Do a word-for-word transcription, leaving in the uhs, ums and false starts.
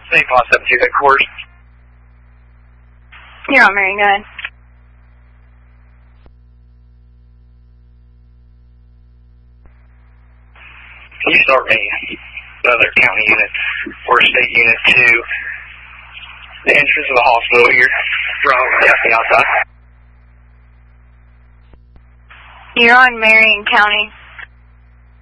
Saint Paul seven two headquarters. You're on, Marion. Go ahead. Can you start me another county unit or state unit to the entrance of the hospital here from the outside? You're on Marion County.